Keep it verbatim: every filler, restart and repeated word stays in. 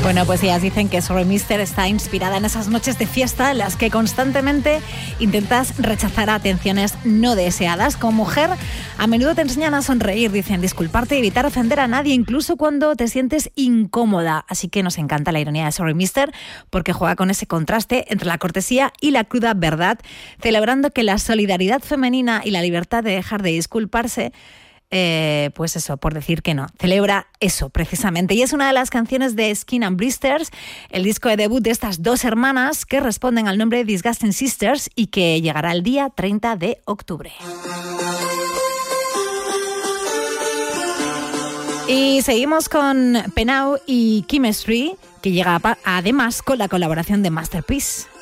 Bueno, pues ellas dicen que Sorry Mister está inspirada en esas noches de fiesta en las que constantemente intentas rechazar atenciones no deseadas. Como mujer, a menudo te enseñan a sonreír, dicen, disculparte y evitar ofender a nadie, incluso cuando te sientes incómoda. Así que nos encanta la ironía de Sorry Mister porque juega con ese contraste entre la cortesía y la cruda verdad, celebrando que la solidaridad femenina y la libertad de dejar de disculparse, Eh, pues eso, por decir que no. Celebra eso, precisamente. Y es una de las canciones de Skin and Blisters, el disco de debut de estas dos hermanas que responden al nombre de Disgusting Sisters y que llegará el día treinta de octubre. Y seguimos con Penau y Chemistry, que llega además con la colaboración de Masterpiece.